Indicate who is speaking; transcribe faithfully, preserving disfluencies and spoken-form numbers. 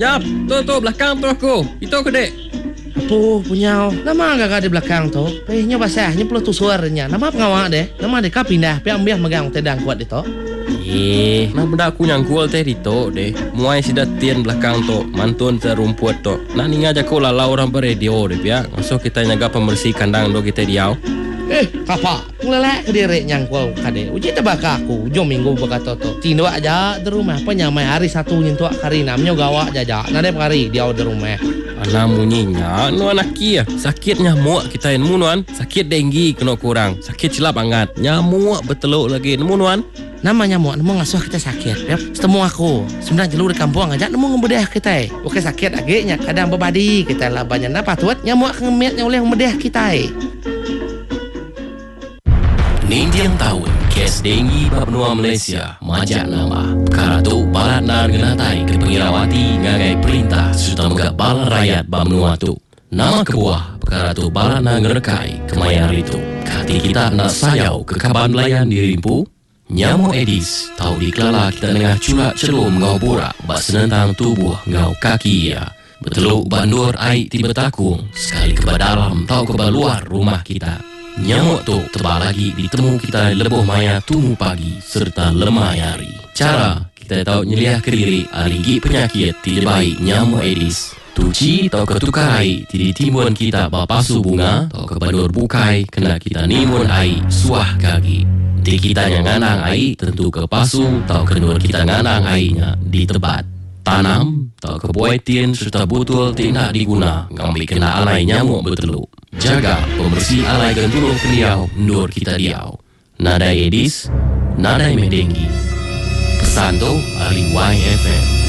Speaker 1: Jap, tu tu belakang tu aku. Itu aku dek.
Speaker 2: Apa punya? Nama agak di belakang tu. Pehnya basahnya perlu tu suaranya. Nama pengawak deh. Nama dek kau pindah. Piang biar megang tedang kuat itu.
Speaker 1: Eh, nah benda aku nyangkul teh itu deh. Muai sidat tian belakang tu. Mantun terumput tu. Nah ni ngajak kau lalau orang beradio deh ya. Masuk kita nyaga pembersih kandang do kita diau.
Speaker 2: Eh, kapa? Ngelelak ke diri nyangkul kade. Uji tebak aku. Jom minggu berkata tu. Tindu aja di rumah. Penyamai hari satu nyentuh karina. Menyogawak jaja. Nade hari dia di rumah.
Speaker 1: Anak munyinya, nu anak kia. Sakit nyamuk kita yang munuan. Sakit denggi kena kurang. Sakit celap angat. Nyamuk beteluk lagi. Nemu nuan.
Speaker 2: Nama nyamuk, nemu ngasuh kita sakit. Yep. Setemu aku. Sebenarnya jelur di kampung aja. Nemu ngebedah kita. Oke sakit aginya. Kadang berbadi kita lah banyak. Napa tuat? Nyamuk ngemetnya oleh ngebedah kita.
Speaker 3: Nindiang tahun kes denggi Babnua Malaysia majak nama perkara tu balat nar genatai ke pengirawati ngagai perintah serta megak balan rakyat Babnua tu nama kebuah perkara tu balat nar ngerekai kemayar itu hati kita nak sayau ke kaban belayan dirimpu nyamuk Edis tahu dikelala kita tengah curak celum ngau borak bak senentang tubuh ngau kaki ya beteluk bandur air tiba takung sekali ke dalam tahu ke luar rumah kita. Nyamuk tu tebal lagi ditemu kita lebuh maya tumu pagi serta lemah hari. Cara kita tahu nyeliah ke diri aligi penyakit tidak baik nyamuk Edis. Tuci atau ketukai tidak timbun kita bapasu bunga atau kebandur bukai kena kita nimun air suah kaki. Di kita yang nganang air tentu ke pasu atau kenur kita nganang airnya di tebat. Tanam atau kebuaitin serta butul tidak diguna ngambil kena alai nyamuk beteluk. Jaga pembersih alai gentulung keliau nur kita diau. Nadai Edis, nadai Medenggi. Pesan tu ahli Y F M.